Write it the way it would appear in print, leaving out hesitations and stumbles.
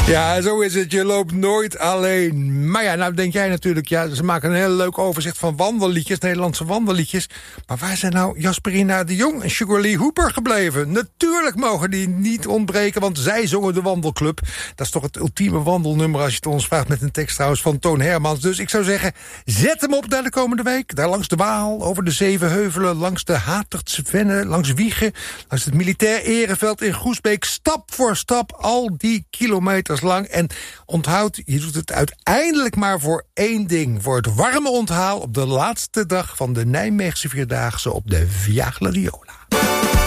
Ja, zo is het. Je loopt nooit alleen. Maar ja, nou denk jij natuurlijk, ja, ze maken een heel leuk overzicht van wandelliedjes, Nederlandse wandelliedjes. Maar waar zijn nou Jasperina de Jong en Sugar Lee Hooper gebleven? Natuurlijk mogen die niet ontbreken, want zij zongen de Wandelclub. Dat is toch het ultieme wandelnummer als je het ons vraagt, met een tekst trouwens van Toon Hermans. Dus ik zou zeggen, zet hem op naar de komende week. Daar langs de Waal, over de Zeven Heuvelen, langs de Hatertse Venne, langs Wiegen, langs het Militair Ereveld in Groesbeek. Stap voor stap al die kilometers lang. En onthoud, je doet het uiteindelijk maar voor één ding. Voor het warme onthaal op de laatste dag van de Nijmeegse Vierdaagse op de Via Gladiola.